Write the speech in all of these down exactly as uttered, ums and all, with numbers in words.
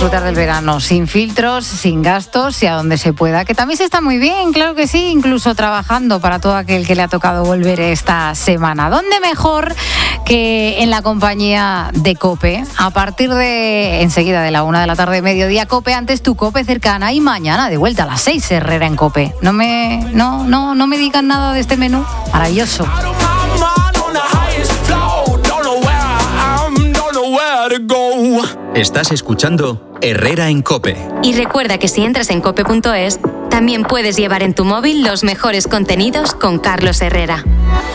disfrutar del verano sin filtros, sin gastos y a donde se pueda, que también se está muy bien, claro que sí, incluso trabajando para todo aquel que le ha tocado volver esta semana. ¿Dónde mejor que en la compañía de COPE? A partir de enseguida de la una de la tarde, mediodía, COPE, antes tu COPE cercana, y mañana de vuelta a las seis, Herrera en COPE. No me, no, no, no me digan nada de este menú maravilloso. Estás escuchando Herrera en COPE. Y recuerda que si entras en cope punto es, también puedes llevar en tu móvil los mejores contenidos con Carlos Herrera.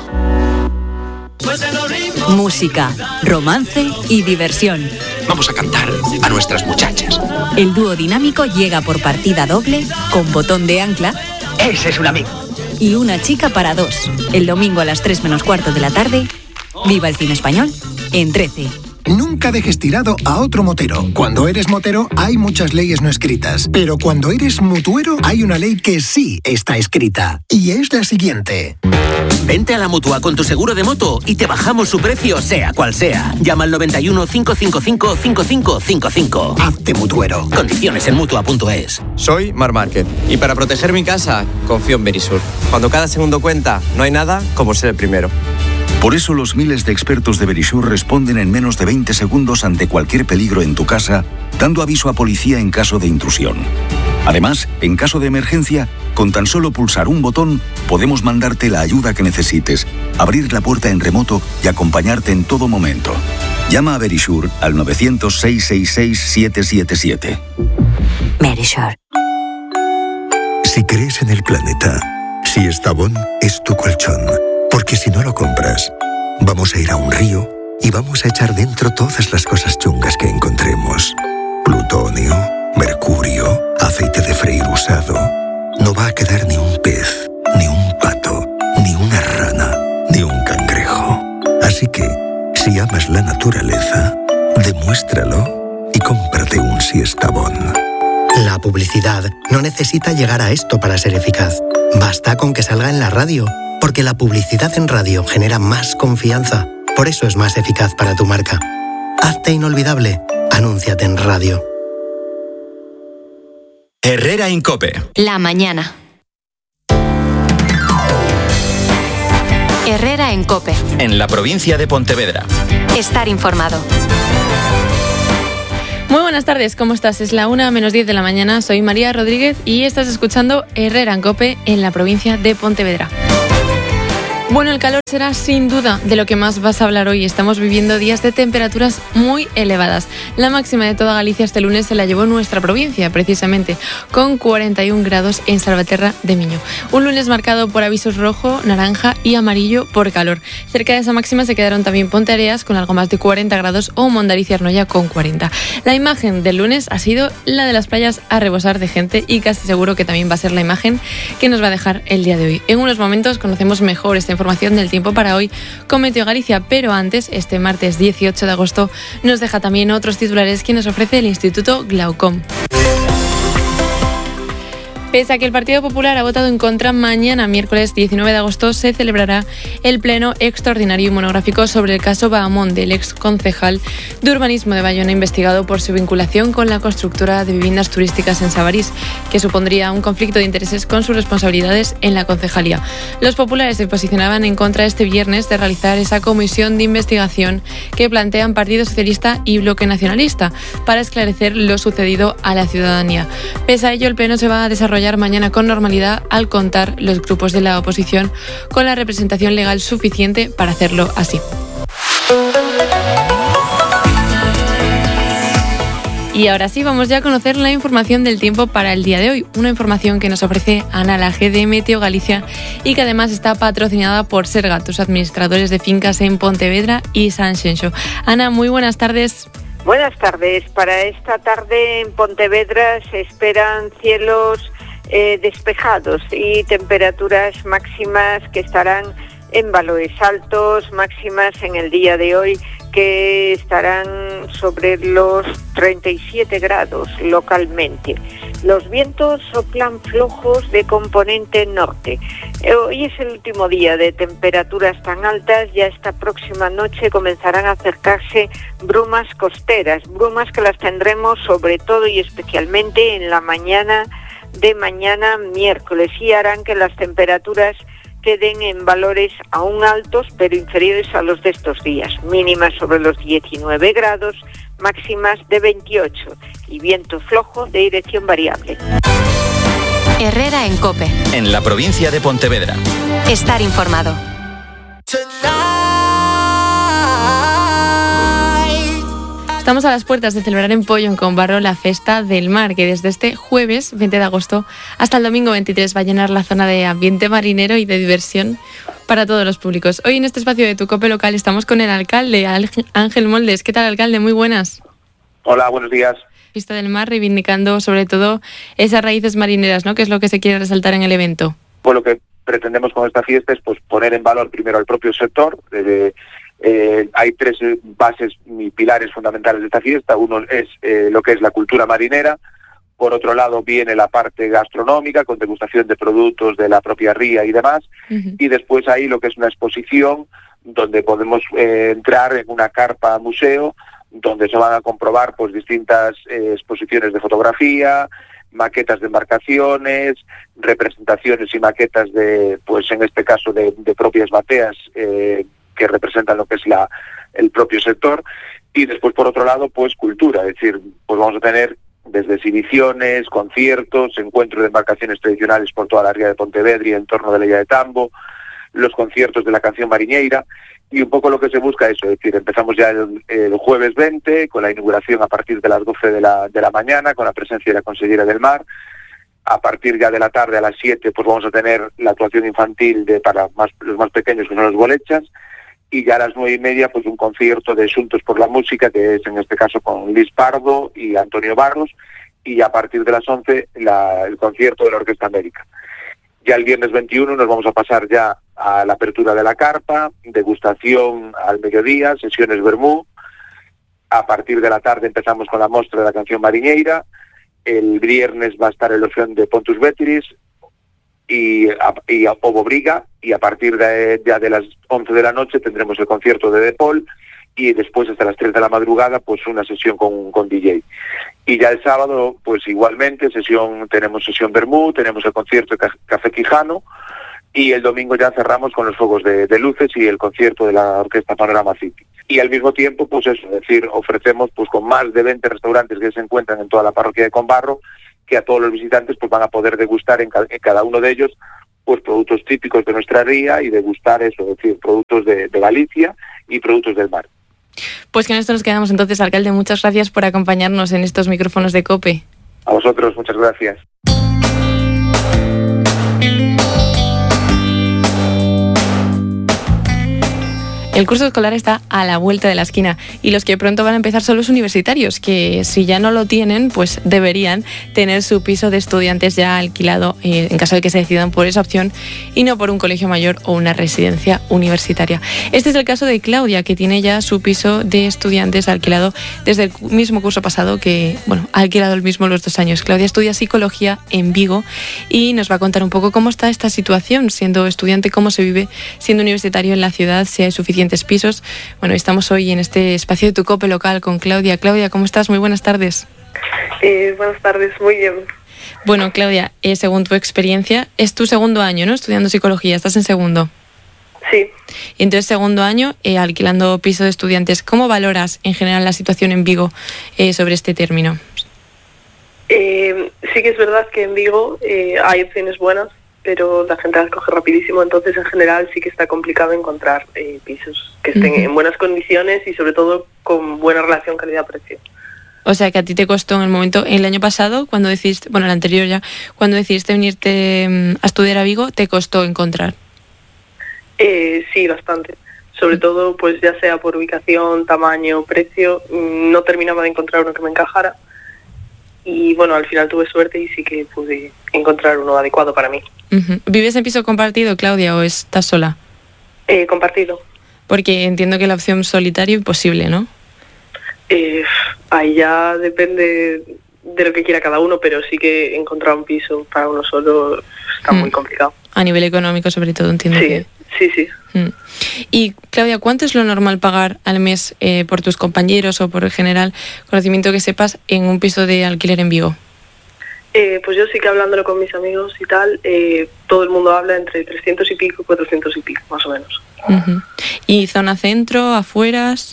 Música, romance y diversión. Vamos a cantar a nuestras muchachas. El dúo dinámico llega por partida doble, con botón de ancla. Ese es un amigo. Y una chica para dos. El domingo a las tres menos cuarto de la tarde. Viva el cine español en trece. Nunca dejes tirado a otro motero. Cuando eres motero hay muchas leyes no escritas, pero cuando eres mutuero hay una ley que sí está escrita, y es la siguiente. Vente a la Mutua con tu seguro de moto y te bajamos su precio sea cual sea. Llama al noventa y uno, cinco cinco cinco, cinco cinco cinco cinco. Hazte mutuero. Condiciones en mutua punto es. Soy Mar Márquez y para proteger mi casa confío en Verisur. Cuando cada segundo cuenta, no hay nada como ser el primero. Por eso los miles de expertos de Verisur responden en menos de veinte segundos ante cualquier peligro en tu casa, dando aviso a policía en caso de intrusión. Además, en caso de emergencia, con tan solo pulsar un botón, podemos mandarte la ayuda que necesites, abrir la puerta en remoto y acompañarte en todo momento. Llama a Verisur al nueve cero cero, seis seis seis, siete siete siete. Verisur. Si crees en el planeta, si Estavón es tu colchón. Porque si no lo compras, vamos a ir a un río y vamos a echar dentro todas las cosas chungas que encontremos. Plutonio, mercurio, aceite de freír usado. No va a quedar ni un pez, ni un pato, ni una rana, ni un cangrejo. Así que, si amas la naturaleza, demuéstralo y cómprate un Siestabón. La publicidad no necesita llegar a esto para ser eficaz. Basta con que salga en la radio. Porque la publicidad en radio genera más confianza. Por eso es más eficaz para tu marca. Hazte inolvidable. Anúnciate en radio. Herrera en COPE. La mañana. Herrera en COPE. En la provincia de Pontevedra. Estar informado. Muy buenas tardes, ¿cómo estás? Es la una menos diez de la mañana, soy María Rodríguez y estás escuchando Herrera en COPE en la provincia de Pontevedra. Bueno, el calor será sin duda de lo que más vas a hablar hoy. Estamos viviendo días de temperaturas muy elevadas. La máxima de toda Galicia este lunes se la llevó nuestra provincia, precisamente, con cuarenta y un grados en Salvaterra de Miño. Un lunes marcado por avisos rojo, naranja y amarillo por calor. Cerca de esa máxima se quedaron también Ponteareas con algo más de cuarenta grados o Mondariz y Arnoia con cuarenta. La imagen del lunes ha sido la de las playas a rebosar de gente y casi seguro que también va a ser la imagen que nos va a dejar el día de hoy. En unos momentos conocemos mejor esta información del tiempo para hoy con Meteo Galicia, pero antes, este martes dieciocho de agosto, nos deja también otros titulares que nos ofrece el Instituto Glaucom. Pese a que el Partido Popular ha votado en contra, mañana, miércoles diecinueve de agosto, se celebrará el pleno extraordinario y monográfico sobre el caso Bahamón del ex concejal de urbanismo de Bayona, investigado por su vinculación con la constructora de viviendas turísticas en Sabarís, que supondría un conflicto de intereses con sus responsabilidades en la concejalía. Los populares se posicionaban en contra este viernes de realizar esa comisión de investigación que plantean Partido Socialista y Bloque Nacionalista para esclarecer lo sucedido a la ciudadanía. Pese a ello, el pleno se va a desarrollar mañana con normalidad al contar los grupos de la oposición con la representación legal suficiente para hacerlo así. Y ahora sí, vamos ya a conocer la información del tiempo para el día de hoy. Una información que nos ofrece Ana Laje de Meteo Galicia y que además está patrocinada por Serga, tus administradores de fincas en Pontevedra y Sanxenxo. Ana, muy buenas tardes. Buenas tardes. Para esta tarde en Pontevedra se esperan cielos eh, despejados y temperaturas máximas que estarán en valores altos, máximas en el día de hoy que estarán sobre los treinta y siete grados localmente. Los vientos soplan flojos de componente norte. Hoy es el último día de temperaturas tan altas. Ya esta próxima noche comenzarán a acercarse brumas costeras, brumas que las tendremos sobre todo y especialmente en la mañana de mañana miércoles, y harán que las temperaturas queden en valores aún altos pero inferiores a los de estos días, mínimas sobre los diecinueve grados, máximas de veintiocho y viento flojo de dirección variable. Herrera en COPE. En la provincia de Pontevedra. Estar informado. Estamos a las puertas de celebrar en Pollo, en Combarro, la Festa del Mar, que desde este jueves veinte de agosto hasta el domingo veintitrés va a llenar la zona de ambiente marinero y de diversión para todos los públicos. Hoy en este espacio de Tu COPE local estamos con el alcalde, Ángel Moldes. ¿Qué tal, alcalde? Muy buenas. Hola, buenos días. Fiesta del Mar, reivindicando sobre todo esas raíces marineras, ¿no? Que es lo que se quiere resaltar en el evento. Pues lo que pretendemos con esta fiesta es pues poner en valor primero al propio sector. Desde Eh, hay tres bases y pilares fundamentales de esta fiesta. Uno es eh, lo que es la cultura marinera. Por otro lado viene la parte gastronómica, con degustación de productos de la propia ría y demás. Uh-huh. Y después hay lo que es una exposición donde podemos eh, entrar en una carpa museo, donde se van a comprobar pues distintas eh, exposiciones de fotografía, maquetas de embarcaciones, representaciones y maquetas de, pues en este caso de, de propias bateas, eh, que representan lo que es la el propio sector. Y después, por otro lado, pues cultura, es decir, pues vamos a tener desde exhibiciones, conciertos, encuentros de embarcaciones tradicionales por toda la ría de Pontevedra y en torno de la Illa de Tambo, los conciertos de la canción mariñeira, y un poco lo que se busca es eso, es decir, empezamos ya el, el jueves veinte con la inauguración a partir de las doce de la, de la mañana, con la presencia de la consellera del Mar. A partir ya de la tarde a las siete pues vamos a tener la actuación infantil de para más, los más pequeños, que son los bolechas. Y ya a las nueve y media, pues un concierto de Asuntos por la Música, que es en este caso con Luis Pardo y Antonio Barros, y a partir de las once la, el concierto de la Orquesta América. Ya el viernes veintiuno nos vamos a pasar ya a la apertura de la carpa, degustación al mediodía, sesiones vermú. A partir de la tarde empezamos con la mostra de la canción mariñeira. El viernes va a estar el Orfeón de Pontus Bétiris y a, y a Ovo Briga, y a partir de, ya de las once de la noche tendremos el concierto de De Paul, y después hasta las tres de la madrugada pues una sesión con, con D J. Y ya el sábado pues igualmente sesión tenemos sesión vermú, tenemos el concierto de Café Quijano, y el domingo ya cerramos con los fuegos de, de luces y el concierto de la Orquesta Panorama City. Y al mismo tiempo, pues eso, es decir, ofrecemos pues con más de veinte restaurantes que se encuentran en toda la parroquia de Combarro, que a todos los visitantes pues van a poder degustar en, ca- en cada uno de ellos pues productos típicos de nuestra ría y degustar eso, es decir, productos de, de Galicia y productos del mar. Pues con esto nos quedamos entonces, alcalde. Muchas gracias por acompañarnos en estos micrófonos de COPE. A vosotros, muchas gracias. El curso escolar está a la vuelta de la esquina y los que pronto van a empezar son los universitarios, que si ya no lo tienen, pues deberían tener su piso de estudiantes ya alquilado eh, en caso de que se decidan por esa opción y no por un colegio mayor o una residencia universitaria. Este es el caso de Claudia, que tiene ya su piso de estudiantes alquilado desde el mismo curso pasado, que bueno, ha alquilado el mismo los dos años. Claudia estudia psicología en Vigo y nos va a contar un poco cómo está esta situación siendo estudiante, cómo se vive siendo universitario en la ciudad, si hay suficiente pisos. Bueno, estamos hoy en este espacio de Tu COPE local con Claudia. Claudia, ¿cómo estás? Muy buenas tardes. Eh, buenas tardes, muy bien. Bueno, Claudia, eh, según tu experiencia, es tu segundo año, ¿no? Estudiando psicología, estás en segundo. Sí. Y entonces, segundo año, eh, alquilando piso de estudiantes. ¿Cómo valoras en general la situación en Vigo eh, sobre este término? Eh, sí que es verdad que en Vigo eh, hay opciones buenas, pero la gente las coge rapidísimo, entonces en general sí que está complicado encontrar eh, pisos que estén uh-huh. en buenas condiciones y sobre todo con buena relación calidad-precio. O sea que a ti te costó en el momento, el año pasado, cuando decidiste, bueno, el anterior ya, cuando decidiste venirte um, a estudiar a Vigo, ¿te costó encontrar? Eh, sí, bastante. Sobre uh-huh. todo, pues ya sea por ubicación, tamaño, precio, no terminaba de encontrar uno que me encajara. Y bueno, al final tuve suerte y sí que pude encontrar uno adecuado para mí. Uh-huh. ¿Vives en piso compartido, Claudia, o estás sola? Eh, compartido. Porque entiendo que la opción solitario imposible, ¿no? Eh, ahí ya depende de lo que quiera cada uno, pero sí que encontrar un piso para uno solo está mm. muy complicado. A nivel económico, sobre todo, entiendo. Sí, que... sí, sí. Mm. Y, Claudia, ¿cuánto es lo normal pagar al mes eh, por tus compañeros o por el general conocimiento que sepas en un piso de alquiler en Vigo? Eh, pues yo sí que hablándolo con mis amigos y tal, eh, todo el mundo habla entre trescientos y pico, cuatrocientos y pico, más o menos. Uh-huh. ¿Y zona centro, afueras?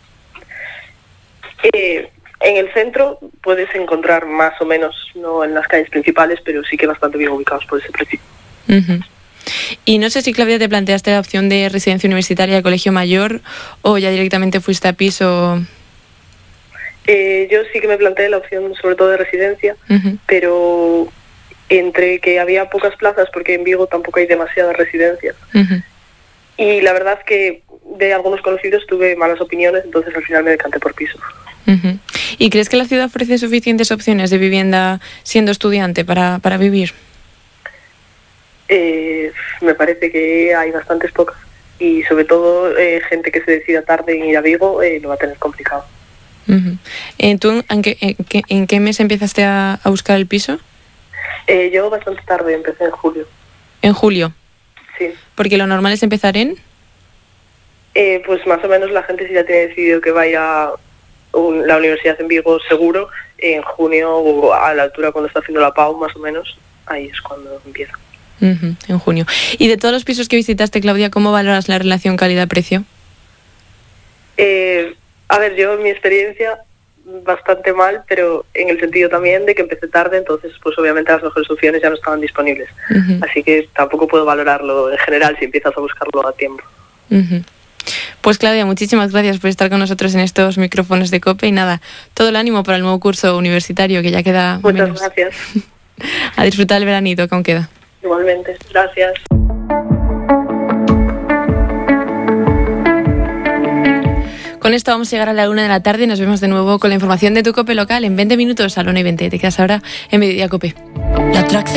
Eh, en el centro puedes encontrar más o menos, no en las calles principales, pero sí que bastante bien ubicados por ese precio. Uh-huh. Y no sé si, Claudia, te planteaste la opción de residencia universitaria de colegio mayor o ya directamente fuiste a piso. Eh, yo sí que me planteé la opción sobre todo de residencia, uh-huh. pero entre que había pocas plazas, porque en Vigo tampoco hay demasiadas residencias, uh-huh. y la verdad es que de algunos conocidos tuve malas opiniones, entonces al final me decanté por piso. Uh-huh. ¿Y crees que la ciudad ofrece suficientes opciones de vivienda siendo estudiante para, para vivir? Eh, me parece que hay bastantes pocas, y sobre todo eh, gente que se decida tarde en ir a Vigo eh, lo va a tener complicado. Uh-huh. Eh, ¿Tú en qué, en, qué, en qué mes empezaste a, a buscar el piso? Eh, yo bastante tarde, empecé en julio. ¿En julio? Sí. ¿Porque lo normal es empezar en...? Eh, pues más o menos la gente si ya tiene decidido que va a ir a un, la universidad en Vigo seguro, en junio o a la altura cuando está haciendo la P A U más o menos, ahí es cuando empieza. Uh-huh, en junio. ¿Y de todos los pisos que visitaste, Claudia, cómo valoras la relación calidad-precio? Eh... A ver, yo en mi experiencia bastante mal, pero en el sentido también de que empecé tarde, entonces pues obviamente las mejores opciones ya no estaban disponibles. Uh-huh. Así que tampoco puedo valorarlo en general si empiezas a buscarlo a tiempo. Uh-huh. Pues Claudia, muchísimas gracias por estar con nosotros en estos micrófonos de COPE y nada, todo el ánimo para el nuevo curso universitario que ya queda Muchas menos. gracias. A disfrutar el veranito que aún queda. Igualmente, gracias. Con esto vamos a llegar a la una de la tarde y nos vemos de nuevo con la información de tu COPE local en veinte minutos a la una y veinte. Te quedas ahora en Mediodía COPE. La